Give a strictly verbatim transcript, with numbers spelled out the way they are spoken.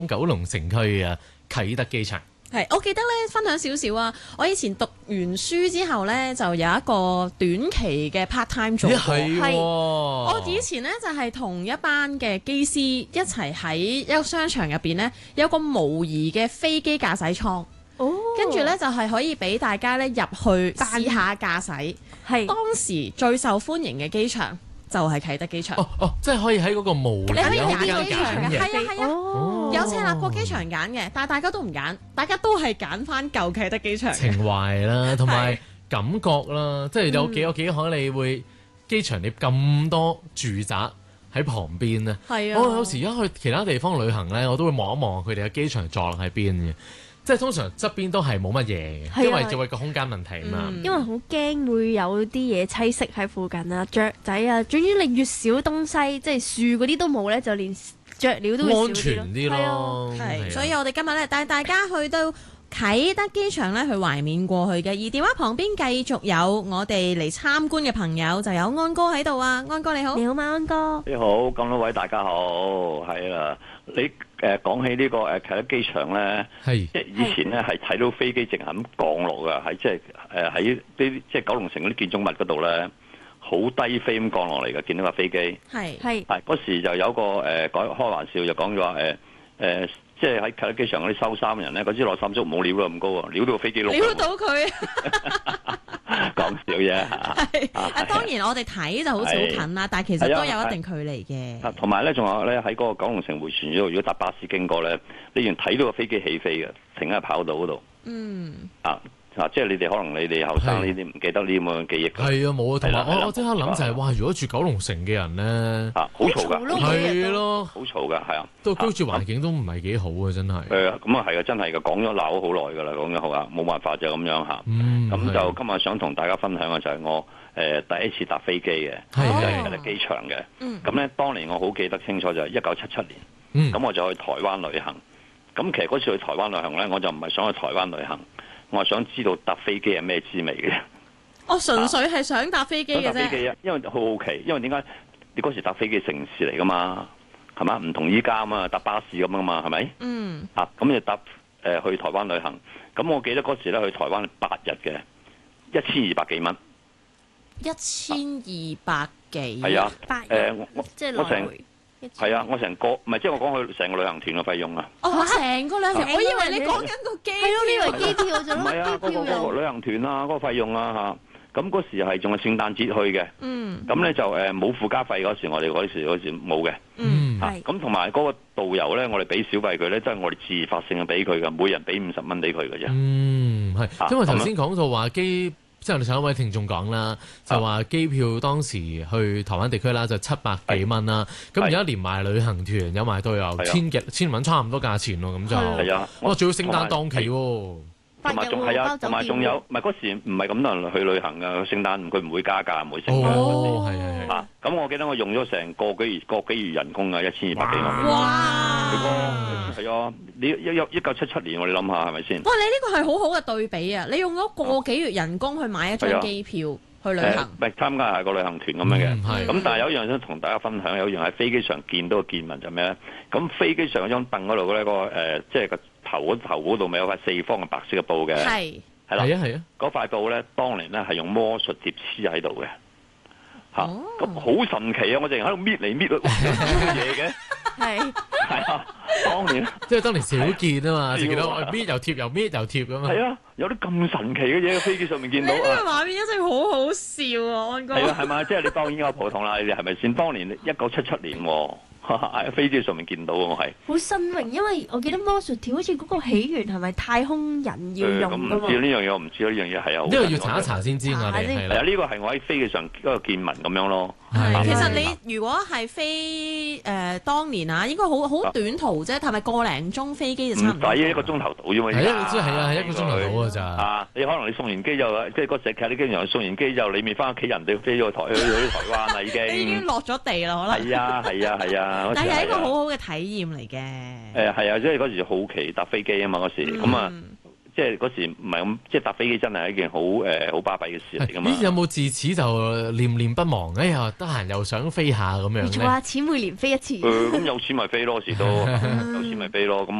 九龍城區啊啟德機場。 係，我記得咧分享少少啊！我以前讀完書之後咧，就有一個短期嘅 part time 做過。 係， 我以前咧就係同一班嘅機師一齊喺一個商場入邊咧，有個模擬嘅飛機駕駛艙。哦，跟住咧就係可以俾大家咧入去試下駕駛。係當時最受歡迎嘅機場就係啟德機場。 哦哦，即係可以喺嗰個模擬你可以揀有間機場嘅， 嘅。 係啊係啊， 哦有赤鱲角機場揀嘅，但係大家都唔揀，大家都係揀翻舊啟德機場嘅。 情懷啦，同埋感覺啦，即係有幾有幾可你會機場你咁多住宅喺旁邊咧。 係啊， 我有時一去其他地方旅行咧，我都會望一望佢哋嘅機場坐落喺邊嘅。即係通常側邊都係冇乜嘢嘅，因為就係個空間問題啊嘛。 嗯、因為好驚會有啲嘢棲息喺附近啊，雀仔啊，總之你越少東西，即係樹嗰啲都冇咧，就連雀鳥都會少啲咯。 安全啲咯， 係、啊，所以我哋今日咧帶大家去到啟德機場咧去懷緬過去嘅，而電話旁邊繼續有我哋嚟參觀嘅朋友，就有安哥喺度啊，安哥你好， 你好嘛安哥， 你好，咁多位大家好，係啦，你誒講起呢個誒啟德機場咧， 係即係以前咧係睇到飛機淨係咁降落㗎，喺即係誒喺呢即係九龍城嗰啲建築物嗰度咧，好低飛咁降落嚟嘅，見到架飛機係係係嗰時就有個誒講開玩笑就講咗話誒誒。即係喺啟德機場嗰啲收衫人咧，嗰支落衫竹冇料到咁高喎，料到個飛機碌。 料到佢， 講笑啫。 係啊，當然我哋睇就好似好近啦，但係其實都有一定距離嘅。 同埋咧，仲有咧喺嗰個九龍城迴旋處，如果搭巴士經過咧，你原睇到個飛機起飛嘅，停喺跑道嗰度。嗯。啊。啊！即係你哋可能你哋後生呢啲唔記得呢啲咁嘅記憶。 係啊，冇啊，同埋我我即刻諗就係哇！如果住九龍城嘅人咧， 啊，好嘈㗎， 係咯， 好嘈㗎，係啊， 都居住環境都唔係幾好啊，真係。 誒，咁啊係啊，真係㗎，講咗鬧咗好耐㗎啦，講咗好啊，冇辦法就咁樣嚇。 嗯。 咁就今日想同大家分享嘅就係我誒第一次搭飛機嘅，就係喺機場嘅。嗯。咁咧，當年我好記得清楚就係一九七七年。嗯。咁我就去台灣旅行。咁其實嗰次去台灣旅行咧，我就唔係想去台灣旅行。我係想知道搭飛機係咩滋味嘅。 我純粹係想搭飛機嘅啫。搭飛機啊，因為好好奇，因為點解你嗰時搭飛機城市嚟噶嘛，係嘛？唔同依家啊嘛，搭巴士咁啊嘛，係咪？嗯。啊，咁就搭誒、呃、去台灣旅行。咁我記得嗰時咧去台灣八日嘅，一千二百幾蚊。 一千二百幾。 係啊。 八日。 誒，我即係我成。係啊，我成個唔係即係我講佢成個旅行團嘅費用啊！ 哦，成個旅行團，我以為你講緊個機票， 係咯，以為機票咗咯。 唔係啊，嗰個嗰個旅行團啊，嗰個費用啊嚇，咁嗰時係仲係聖誕節去嘅。嗯。咁咧就誒冇附加費嗰時，我哋嗰時嗰時冇嘅。嗯。係。咁同埋嗰個導遊咧，我哋俾小費佢咧，都係我哋自發性嘅俾佢嘅，每人俾五十蚊俾佢嘅啫。 嗯，係。因為頭先講到話機。即係我哋上一位聽眾講啦，就話機票當時去台灣地區啦，就七百幾蚊啦。咁而家連埋旅行團有埋都有千幾千蚊，差唔多價錢咯。咁就係啊，哇！仲要聖誕檔期喎， 同埋仲係啊，同埋仲有，唔係嗰時唔係咁多人去旅行㗎。聖誕佢唔會加價，唔會升價。 哦，係係係。 咁我記得我用咗成個幾月個幾月人工啊，一千二百幾蚊。 哇！ 係啊，你一一一九七七年，我哋諗下係咪先？ 哇！你呢個係好好嘅對比啊！你用咗個幾月人工去買一張機票去旅行， 唔係參加係個旅行團咁樣嘅。咁但係有一樣想同大家分享，有一樣喺飛機上見到嘅見聞就咩咧？咁飛機上嗰張凳嗰度咧，個誒即係個頭嗰頭嗰度咪有塊四方嘅白色嘅布嘅？ 係係啦， 係啊係啊， 嗰塊布咧，當年咧係用魔術貼黐喺度嘅。嚇！咁好神奇啊！我淨係喺度搣嚟搣去，乜嘢嘅？係係啊！當年即係當年少見啊嘛，就見到搣又貼又搣又貼咁嘛。 係啊！有啲咁神奇嘅嘢喺飛機上面見到啊！ 呢個畫面一直好好笑啊，安哥。 係啊，係咪？即係你當然有普通啦，你哋係咪先？當年一九七七年喎。喺飛機上面見到我係好新穎，因為我記得魔術條好似嗰個起源係咪太空人要用㗎嘛？ 咁唔知呢樣嘢，我唔知呢樣嘢係啊。 呢個要查一查先知我哋係啦。 係啊，呢個係我喺飛機上嗰個見聞咁樣咯。 係，其實你如果係飛誒當年啊，應該好好短途啫，係咪個零鐘飛機就差唔多？ 唔使一個鐘頭到啫嘛。 係啊，係啊，係一個鐘頭到㗎咋。 啊，你可能你送完機就即係個石劇，你經常送完機就你未翻屋企，人哋飛咗台去去台灣啦已經。 已經落咗地啦，可能。 係啊，係啊，係啊。 但係一個好好嘅體驗嚟嘅。 誒係啊，即係嗰時好奇搭飛機啊嘛，嗰時咁啊， 即係嗰時唔係咁，即係搭飛機真係一件好誒好巴閉嘅事嚟㗎嘛。 咦？有冇自此就念念不忘？哎呀，得閒又想飛下咁樣咧？ 冇錯啊，錢每年飛一次。 誒，咁有錢咪飛咯，時都有錢咪飛咯，咁。